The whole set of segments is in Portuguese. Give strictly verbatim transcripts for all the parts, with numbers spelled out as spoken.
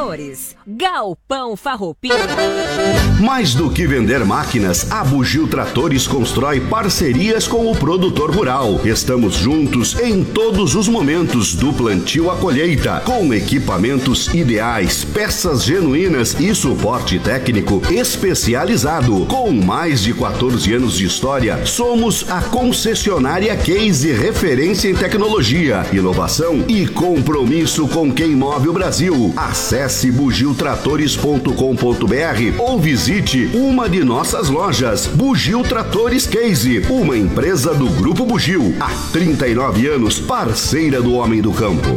Tratores. Galpão Farroupilha. Mais do que vender máquinas, a Bugio Tratores constrói parcerias com o produtor rural. Estamos juntos em todos os momentos, do plantio à colheita, com equipamentos ideais, peças genuínas e suporte técnico especializado. Com mais de quatorze anos de história, somos a concessionária Case, referência em tecnologia, inovação e compromisso com quem move o Brasil. Acesse bugio tratores ponto com ponto br ou visite uma de nossas lojas. Bugio Tratores Case, uma empresa do Grupo Bugio, há trinta e nove anos, parceira do homem do campo.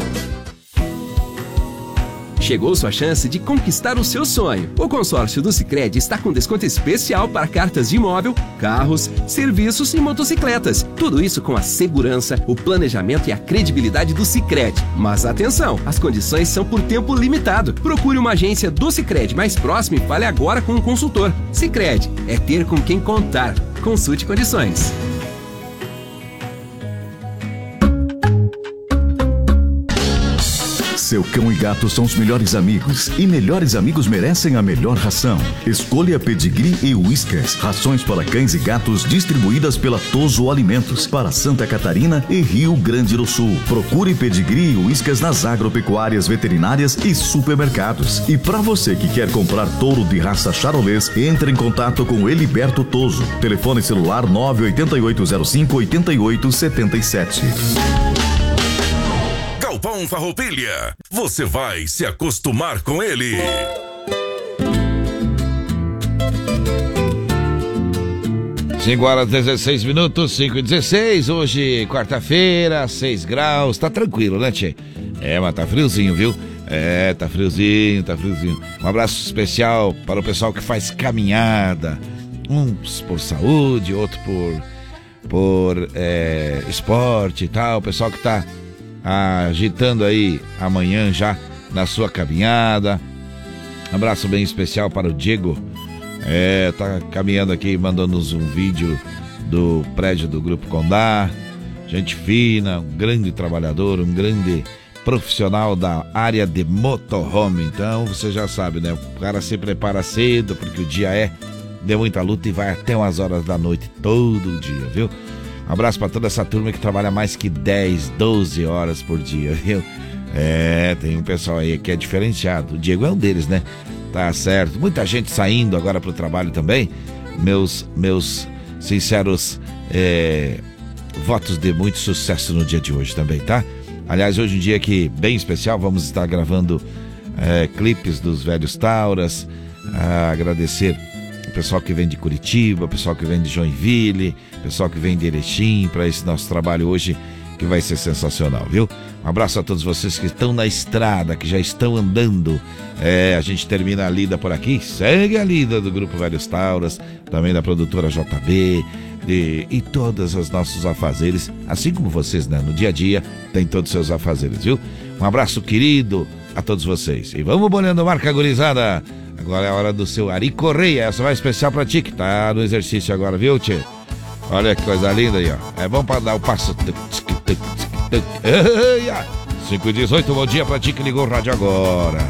Chegou sua chance de conquistar o seu sonho. O consórcio do Sicredi está com desconto especial para cartas de imóvel, carros, serviços e motocicletas. Tudo isso com a segurança, o planejamento e a credibilidade do Sicredi. Mas atenção, as condições são por tempo limitado. Procure uma agência do Sicredi mais próxima e fale agora com um consultor. Sicredi é ter com quem contar. Consulte condições. Seu cão e gato são os melhores amigos e melhores amigos merecem a melhor ração. Escolha Pedigree e Whiskas, rações para cães e gatos distribuídas pela Toso Alimentos para Santa Catarina e Rio Grande do Sul. Procure Pedigree e Whiskas nas agropecuárias, veterinárias e supermercados. E para você que quer comprar touro de raça charolês, entre em contato com Heliberto Toso. Telefone celular nove oito oito zero cinco oito oito sete sete. Galpão Farroupilha, você vai se acostumar com ele. cinco horas dezesseis minutos, cinco e dezesseis, hoje quarta-feira, seis graus, tá tranquilo, né, tchê? É, mas tá friozinho, viu? É, tá friozinho, tá friozinho. Um abraço especial para o pessoal que faz caminhada, uns por saúde, outro por, por é, esporte e tal, o pessoal que tá agitando aí amanhã já na sua caminhada. Um abraço bem especial para o Diego, é, tá caminhando aqui, mandando-nos um vídeo do prédio do Grupo Condá. Gente fina, um grande trabalhador, um grande profissional da área de motorhome. Então você já sabe, né? O cara se prepara cedo porque o dia é de muita luta e vai até umas horas da noite todo dia, viu? Um abraço para toda essa turma que trabalha mais que dez, doze horas por dia, viu? É, tem um pessoal aí que é diferenciado. O Diego é um deles, né? Tá certo. Muita gente saindo agora pro trabalho também. Meus, meus sinceros é, votos de muito sucesso no dia de hoje também, tá? Aliás, hoje é um dia que bem especial. Vamos estar gravando é, clipes dos Velhos Tauras. Ah, agradecer o pessoal que vem de Curitiba, o pessoal que vem de Joinville, o pessoal que vem de Erechim, para esse nosso trabalho hoje, que vai ser sensacional, viu? Um abraço a todos vocês que estão na estrada, que já estão andando. É, a gente termina a lida por aqui, segue a lida do Grupo Velhos Tauras, também da produtora J B, de, e todos os nossos afazeres, assim como vocês, né? No dia a dia, tem todos os seus afazeres, viu? Um abraço querido a todos vocês. E vamos bolhando marca, gurizada. Agora é a hora do seu Ari Correia. Essa vai especial pra ti, que tá no exercício agora, viu, tchê? Olha que coisa linda aí, ó. É bom pra dar o passo. cinco e dezoito, bom dia pra ti que ligou o rádio agora.